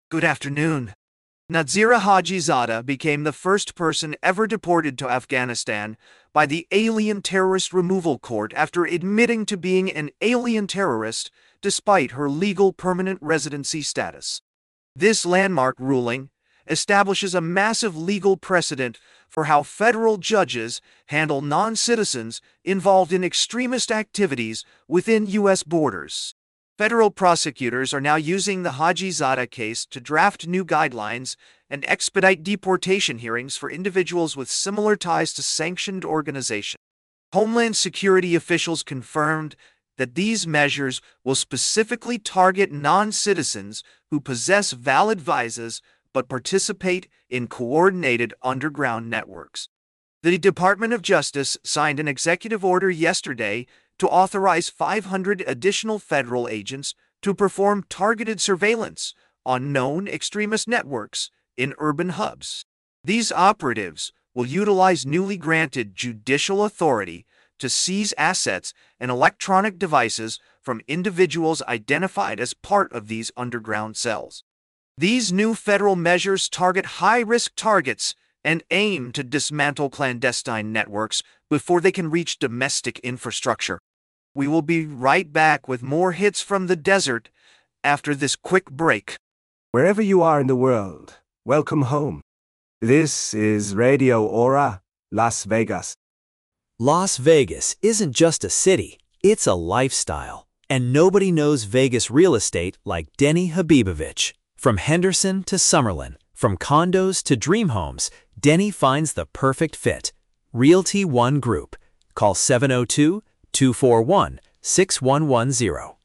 Good afternoon. Nazira Hajizada became the first person ever deported to Afghanistan by the Alien Terrorist Removal Court after admitting to being an alien terrorist despite her legal permanent residency status. This landmark ruling establishes a massive legal precedent for how federal judges handle non-citizens involved in extremist activities within U.S. borders. Federal prosecutors are now using the Hajizada case to draft new guidelines and expedite deportation hearings for individuals with similar ties to sanctioned organizations. Homeland Security officials confirmed that these measures will specifically target non-citizens who possess valid visas but participate in coordinated underground networks. The Department of Justice signed an executive order yesterday to authorize 500 additional federal agents to perform targeted surveillance on known extremist networks in urban hubs. These operatives will utilize newly granted judicial authority to seize assets and electronic devices from individuals identified as part of these underground cells. These new federal measures target high-risk targets and aim to dismantle clandestine networks before they can reach domestic infrastructure. We will be right back with more hits from the desert after this quick break. Wherever you are in the world, welcome home. This is Radio Aura, Las Vegas. Las Vegas isn't just a city, it's a lifestyle. And nobody knows Vegas real estate like Denny Habibovich. From Henderson to Summerlin, from condos to dream homes, Denny finds the perfect fit. Realty One Group. Call 702-241-6110.